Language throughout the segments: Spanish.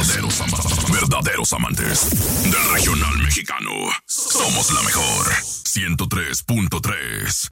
Verdaderos amantes del regional mexicano. Somos la mejor. 103.3.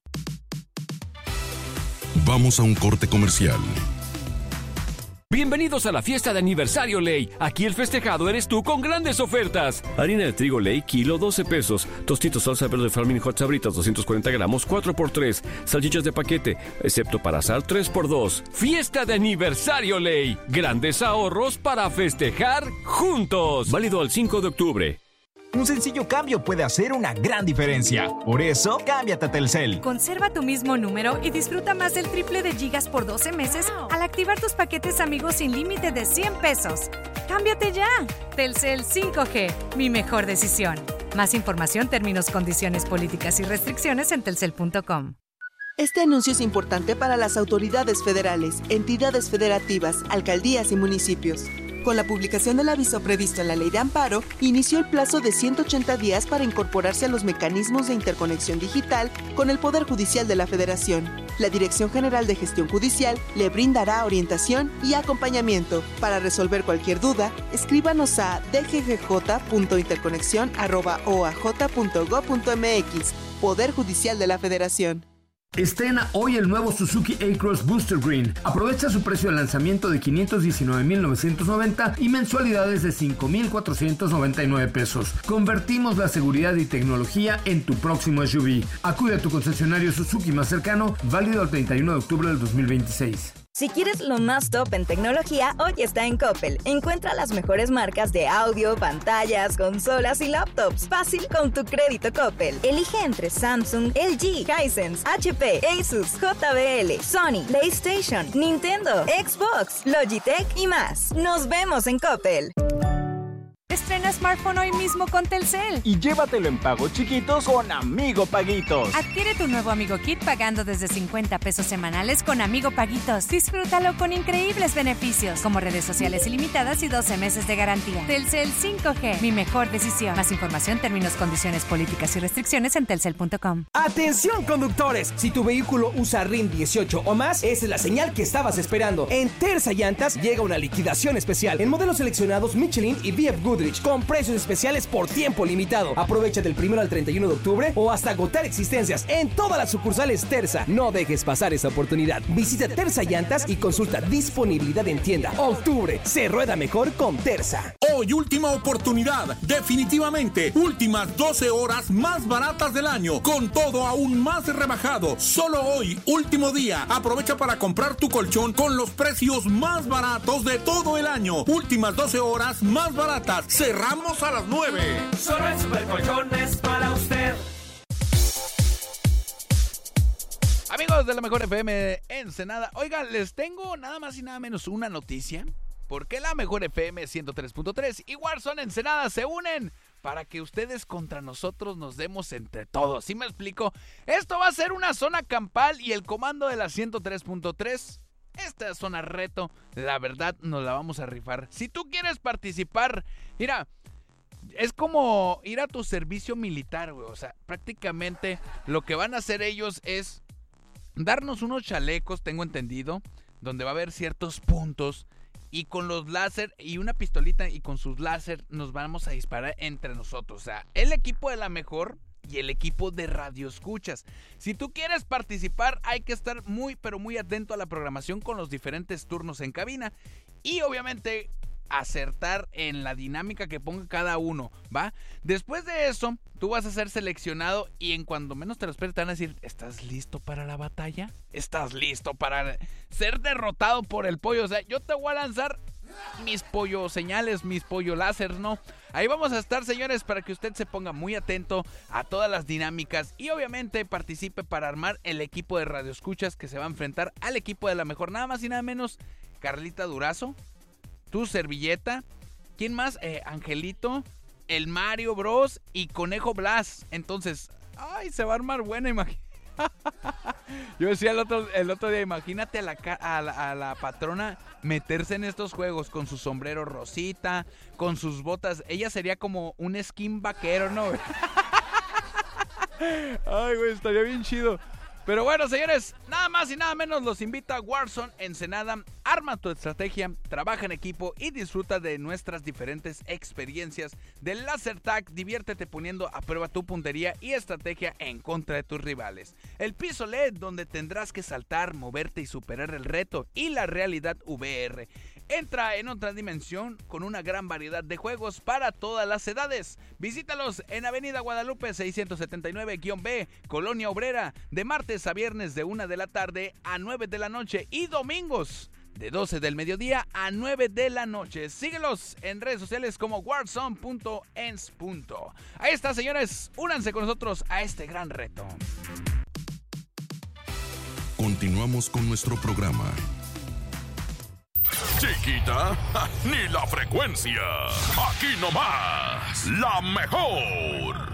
Vamos a un corte comercial. Bienvenidos a la fiesta de aniversario Ley. Aquí el festejado eres tú con grandes ofertas. Harina de trigo Ley, kilo 12 pesos. Tostitos salsa verde Farming Hot Sabritas 240 gramos, 4x3. Salchichas de paquete, excepto para sal, 3x2. Fiesta de aniversario Ley. Grandes ahorros para festejar juntos. Válido al 5 de octubre. Un sencillo cambio puede hacer una gran diferencia. Por eso, cámbiate a Telcel. Conserva tu mismo número y disfruta más del triple de gigas por 12 meses al activar tus paquetes amigos sin límite de 100 pesos. ¡Cámbiate ya! Telcel 5G, mi mejor decisión. Más información, términos, condiciones, políticas y restricciones en telcel.com. Este anuncio es importante para las autoridades federales, entidades federativas, alcaldías y municipios. Con la publicación del aviso previsto en la Ley de Amparo, inició el plazo de 180 días para incorporarse a los mecanismos de interconexión digital con el Poder Judicial de la Federación. La Dirección General de Gestión Judicial le brindará orientación y acompañamiento. Para resolver cualquier duda, escríbanos a dggj.interconexión@oaj.gov.mx. Poder Judicial de la Federación. Estrena hoy el nuevo Suzuki A-Cross Booster Green. Aprovecha su precio de lanzamiento de $519,990 y mensualidades de $5,499 pesos. Convertimos la seguridad y tecnología en tu próximo SUV. Acude a tu concesionario Suzuki más cercano, válido al 31 de octubre del 2026. Si quieres lo más top en tecnología, hoy está en Coppel. Encuentra las mejores marcas de audio, pantallas, consolas y laptops. Fácil con tu crédito Coppel. Elige entre Samsung, LG, Hisense, HP, Asus, JBL, Sony, PlayStation, Nintendo, Xbox, Logitech y más. Nos vemos en Coppel. Estrena smartphone hoy mismo con Telcel. Y llévatelo en pagos chiquitos con Amigo Paguitos. Adquiere tu nuevo Amigo Kit pagando desde 50 pesos semanales con Amigo Paguitos. Disfrútalo con increíbles beneficios, como redes sociales ilimitadas y 12 meses de garantía. Telcel 5G, mi mejor decisión. Más información, términos, condiciones, políticas y restricciones en telcel.com. ¡Atención, conductores! Si tu vehículo usa RIN 18 o más, esa es la señal que estabas esperando. En Terza Llantas llega una liquidación especial en modelos seleccionados Michelin y BF Goodrich, con precios especiales por tiempo limitado. Aprovecha del 1 al 31 de octubre o hasta agotar existencias en todas las sucursales Terza. No dejes pasar esta oportunidad. Visita Terza Llantas y consulta disponibilidad en tienda. Octubre se rueda mejor con Terza. Hoy última oportunidad, definitivamente últimas 12 horas más baratas del año, con todo aún más rebajado. Solo hoy, último día, aprovecha para comprar tu colchón con los precios más baratos de todo el año. Últimas 12 horas más baratas. Cerramos a las 9. Solo en Supercolchones para usted. Amigos de la Mejor FM Ensenada, oigan, les tengo nada más y nada menos una noticia. Porque la Mejor FM 103.3 y Warzone Ensenada se unen para que ustedes contra nosotros nos demos entre todos. ¿Sí me explico? Esto va a ser una zona campal y el comando de la 103.3... Esta zona reto, la verdad, nos la vamos a rifar. Si tú quieres participar, mira, es como ir a tu servicio militar, güey. O sea, prácticamente lo que van a hacer ellos es darnos unos chalecos, tengo entendido, donde va a haber ciertos puntos. Y con los láser y una pistolita y con sus láser nos vamos a disparar entre nosotros. O sea, el equipo de la mejor y el equipo de Radio Escuchas. Si tú quieres participar, hay que estar muy, pero muy atento a la programación con los diferentes turnos en cabina. Y obviamente acertar en la dinámica que ponga cada uno, ¿va? Después de eso, tú vas a ser seleccionado y en cuando menos te lo esperes te van a decir, ¿estás listo para la batalla? ¿Estás listo para ser derrotado por el pollo? O sea, yo te voy a lanzar mis pollo señales, mis pollo láser, ¿no? Ahí vamos a estar, señores, para que usted se ponga muy atento a todas las dinámicas y obviamente participe para armar el equipo de Radio Escuchas que se va a enfrentar al equipo de la mejor. Nada más y nada menos, Carlita Durazo, tu servilleta, ¿quién más? Angelito, el Mario Bros y Conejo Blas. Entonces, ay, se va a armar buena, imagínate. Yo decía el otro día, imagínate a la patrona meterse en estos juegos con su sombrero rosita, con sus botas. Ella sería como un skin vaquero, ¿no? Ay, güey, estaría bien chido. Pero bueno, señores, nada más y nada menos los invita a Warzone Ensenada. Arma tu estrategia, trabaja en equipo y disfruta de nuestras diferentes experiencias del Laser Tag. Diviértete poniendo a prueba tu puntería y estrategia en contra de tus rivales. El piso LED, donde tendrás que saltar, moverte y superar el reto, y la realidad VR. Entra en otra dimensión con una gran variedad de juegos para todas las edades. Visítalos en Avenida Guadalupe 679-B, Colonia Obrera, de martes a viernes de 1 de la tarde a 9 de la noche y domingos de 12 del mediodía a 9 de la noche. Síguelos en redes sociales como warzone.ens. Ahí está, señores, únanse con nosotros a este gran reto. Continuamos con nuestro programa. Chiquita, ni la frecuencia. Aquí nomás, la mejor.